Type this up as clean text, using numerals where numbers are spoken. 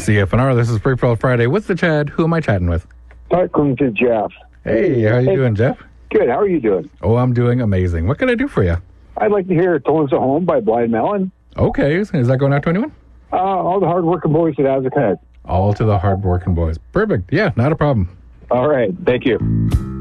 CFNR, this is Free For All Friday. What's the Chad? Who am I chatting with? Talking to Jeff. Hey, how you doing, Jeff? Good. How are you doing? Oh, I'm doing amazing. What can I do for you? I'd like to hear Tones at Home by Blind Melon. Okay. Is that going out to anyone? All the hard-working boys at Aztec. All to the hard-working boys. Perfect. Yeah, not a problem. All right. Thank you.